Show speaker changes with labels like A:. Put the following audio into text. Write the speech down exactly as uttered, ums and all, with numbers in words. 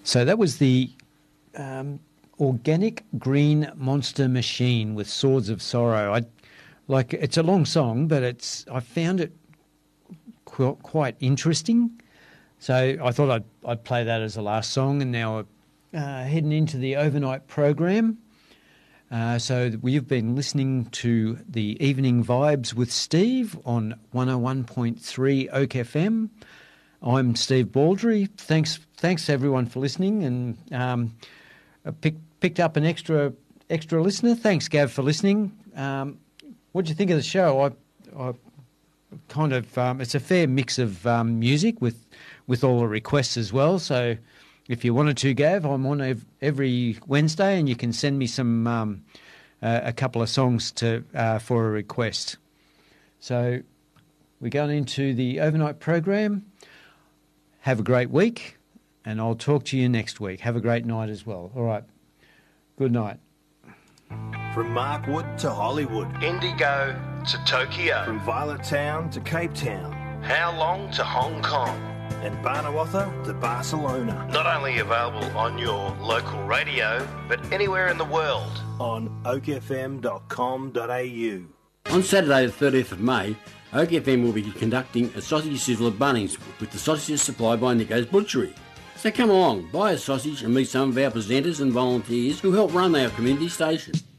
A: So that was the um, Organic Green Monster Machine with Swords of Sorrow. I like it's a long song, but it's I found it qu- quite interesting. So I thought I'd I'd play that as the last song, and now we're uh, heading into the overnight program. Uh, so we've been listening to the Evening Vibes with Steve on one oh one point three Oak F M. I'm Steve Baldry. Thanks, thanks everyone for listening, and um, I pick, picked up an extra extra listener. Thanks, Gav, for listening. Um, what do you think of the show? I, I kind of um, it's a fair mix of um, music with with all the requests as well. So if you wanted to, Gav, I'm on ev- every Wednesday, and you can send me some um, uh, a couple of songs to uh, for a request. So we're going into the overnight program. Have a great week, and I'll talk to you next week. Have a great night as well. All right. Good night.
B: From Markwood to Hollywood.
C: Indigo to Tokyo.
B: From Violet Town to Cape Town.
C: How Long to Hong Kong.
B: And Barnawartha to Barcelona.
C: Not only available on your local radio, but anywhere in the world.
B: On oak f m dot com dot a u.
D: On Saturday the thirtieth of May, Oak F M will be conducting a sausage sizzle at Bunnings with the sausages supplied by Nico's Butchery. So come along, buy a sausage and meet some of our presenters and volunteers who help run our community station.